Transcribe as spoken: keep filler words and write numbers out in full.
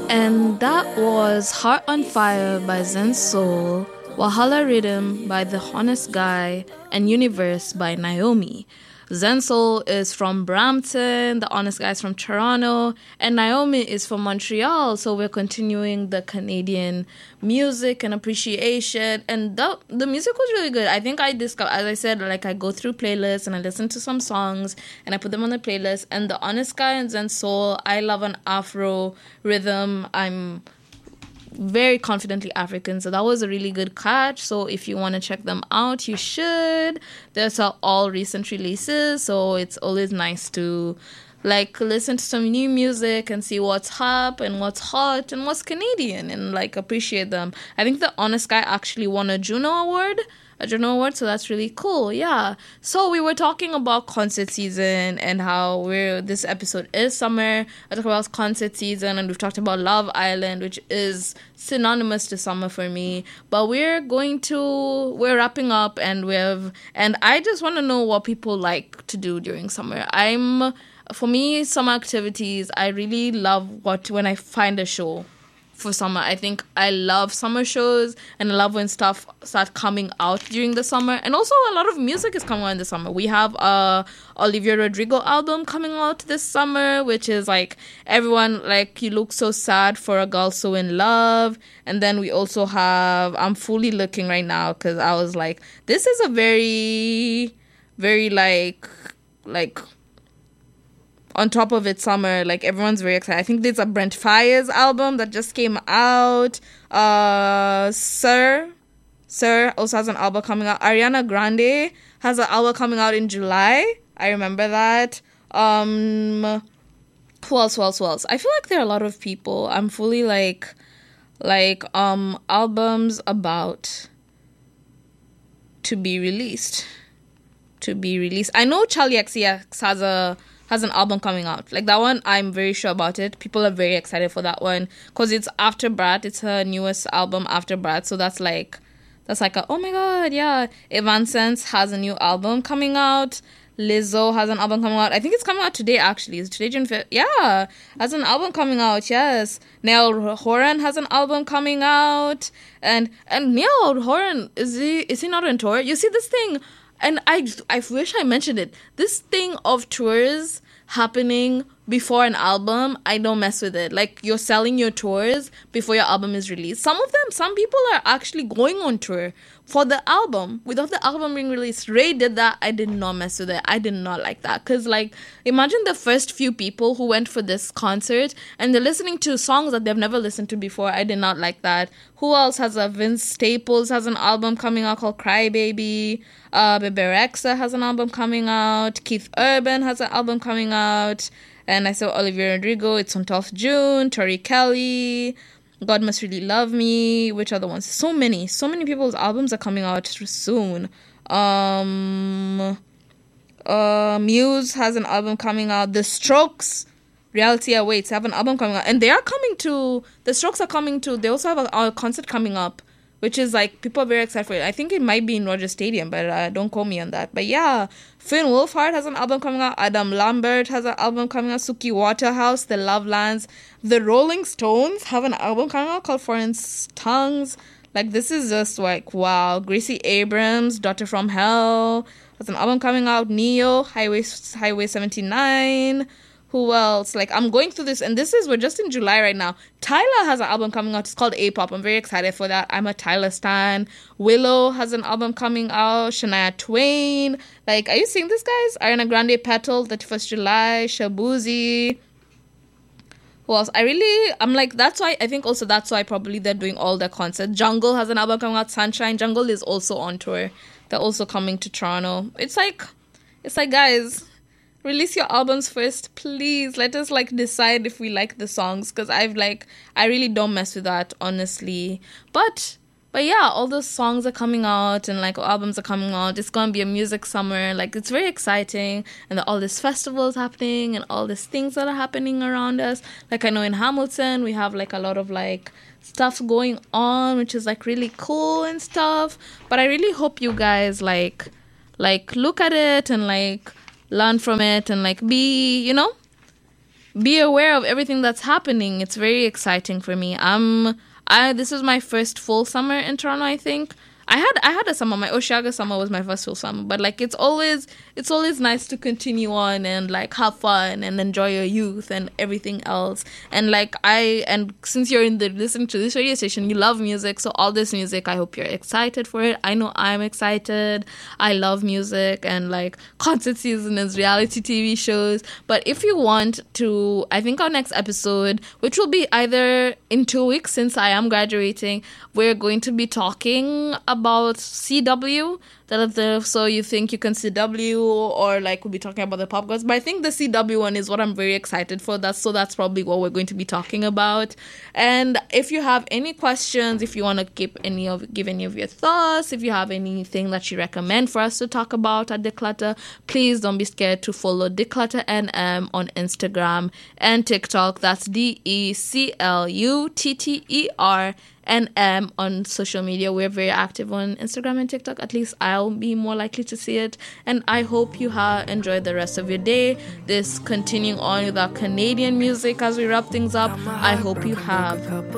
And that was Heart on Fire by Zen Soul, Wahala Rhythm by The Honest Guy, and Universe by Naomi. Zen Soul is from Brampton, The Honest Guy is from Toronto, and Naomi is from Montreal. So we're continuing the Canadian music and appreciation. And the, the music was really good. I think I discovered, as I said, like I go through playlists and I listen to some songs and I put them on the playlist. And The Honest Guy and Zen Soul, I love an Afro rhythm. I'm very confidently African, so that was a really good catch. So if you want to check them out, you should. Those are all recent releases, so it's always nice to like listen to some new music and see what's up and what's hot and what's Canadian and like appreciate them. I think The Honest Guy actually won a Juno Award a Juno Award, so that's really cool. Yeah. So we were talking about concert season and how we're this episode is summer. I talked about concert season and we've talked about Love Island, which is synonymous to summer for me. But we're going to we're wrapping up and we've and I just want to know what people like to do during summer. I'm for me, summer activities, I really love what when I find a show for summer. I think I love summer shows and I love when stuff start coming out during the summer. And also a lot of music is coming out in the summer. We have a Olivia Rodrigo album coming out this summer, which is like everyone like You Look So Sad for a Girl So in Love. And then we also have I'm Fully Looking right now because I was like, this is a very, very like like on top of it summer, like everyone's very excited. I think there's a Brent Fires album that just came out. Uh, Sir, Sir also has an album coming out. Ariana Grande has an album coming out in July. I remember that. Um, who else? Who else? Who else? I feel like there are a lot of people. I'm fully like, like um albums about to be released, to be released. I know Charlie X C X has a. has an album coming out. Like that one, I'm very sure about it. People are very excited for that one because it's after Brat. It's her newest album after Brat. So that's like, that's like a, oh my God, yeah. Evanescence has a new album coming out. Lizzo has an album coming out. I think it's coming out today, actually. Is today June fifth? Yeah, has an album coming out, yes. Niall Horan has an album coming out. And and Niall Horan, is he, is he not on tour? You see this thing... And I, I wish I mentioned it. This thing of tours happening before an album, I don't mess with it. Like, you're selling your tours before your album is released. Some of them, some people are actually going on tour for the album without the album being released. Ray did that. I did not mess with it. I did not like that. Because, like, imagine the first few people who went for this concert and they're listening to songs that they've never listened to before. I did not like that. Who else has a Vince Staples has an album coming out called Cry Baby. Uh, Bebe Rexha has an album coming out. Keith Urban has an album coming out. And I saw Olivia Rodrigo. It's on twelfth of June. Tori Kelly. God Must Really Love Me. Which other ones? So many. So many people's albums are coming out soon. Um, uh, Muse has an album coming out. The Strokes, Reality Awaits, have an album coming out. And they are coming to... The Strokes are coming to... They also have a, a concert coming up. Which is like, people are very excited for it. I think it might be in Rogers Stadium, but uh, don't quote me on that. But yeah, Finn Wolfhard has an album coming out. Adam Lambert has an album coming out. Suki Waterhouse, The Lovelands. The Rolling Stones have an album coming out called Foreign Tongues. Like, this is just like, wow. Gracie Abrams, Daughter from Hell, has an album coming out. Neo, Highway Highway seventy-nine. Who else? Like, I'm going through this, and this is, we're just in July right now. Tyler has an album coming out. It's called A-Pop. I'm very excited for that. I'm a Tyler stan. Willow has an album coming out. Shania Twain. Like, are you seeing this, guys? Ariana Grande, Petal, thirty-first of July. Shabuzi. Who else? I really, I'm like, that's why, I think also that's why probably they're doing all their concerts. Jungle has an album coming out. Sunshine. Jungle is also on tour. They're also coming to Toronto. It's like, it's like, guys... Release your albums first, please. Let us, like, decide if we like the songs. Because I've, like, I really don't mess with that, honestly. But, but yeah, all those songs are coming out and, like, albums are coming out. It's going to be a music summer. Like, it's very exciting. And all these festivals happening and all these things that are happening around us. Like, I know in Hamilton, we have, like, a lot of, like, stuff going on, which is, like, really cool and stuff. But I really hope you guys, like, like, look at it and, like... learn from it and like be, you know, be aware of everything that's happening. It's very exciting for me. Um, I this was my first full summer in Toronto, I think. I had I had a summer. My Oshaga summer was my first full summer, but like it's always it's always nice to continue on and like have fun and enjoy your youth and everything else. And like I and since you're in the listening to this radio station, you love music, so all this music, I hope you're excited for it. I know I'm excited. I love music and like concert seasons, reality T V shows. But if you want to, I think our next episode, which will be either in two weeks since I am graduating, we're going to be talking about about C W. That the, so you think you can C W, or like we'll be talking about the pop girls. But I think the C W one is what I'm very excited for. That's so that's probably what we're going to be talking about. And if you have any questions, if you want to give any of give any of your thoughts, if you have anything that you recommend for us to talk about at Declutter, please don't be scared to follow Declutter N M on Instagram and TikTok. That's D E C L U T T E R N M on social media. We're very active on Instagram and TikTok. At least I'll be more likely to see it. And I hope you have enjoyed the rest of your day. This continuing on with our Canadian music as we wrap things up. I hope you have